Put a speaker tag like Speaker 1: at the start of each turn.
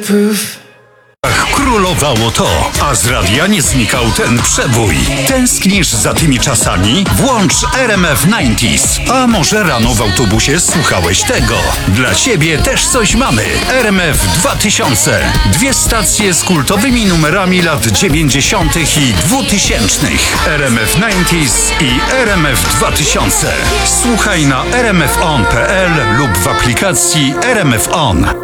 Speaker 1: Królowało to, a z radia nie znikał ten przebój. Tęsknisz za tymi czasami? Włącz RMF 90s. A może rano w autobusie słuchałeś tego? Dla ciebie też coś mamy. RMF 2000. Dwie stacje z kultowymi numerami lat 90. i 2000. RMF 90s i RMF 2000. Słuchaj na rmfon.pl lub w aplikacji RMF On.